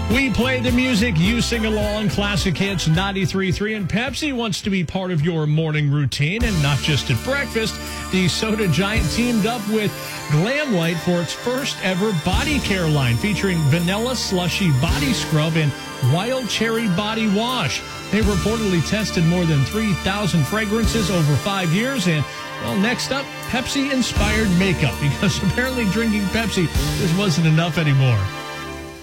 We play the music, you sing along, Classic Hits 93.3, and Pepsi wants to be part of your morning routine, and not just at breakfast. The soda giant teamed up with Glam White for its first ever body care line, featuring vanilla slushy body scrub and wild cherry body wash. They reportedly tested more than 3,000 fragrances over 5 years, and well, next up, Pepsi-inspired makeup, because apparently drinking Pepsi just wasn't enough anymore.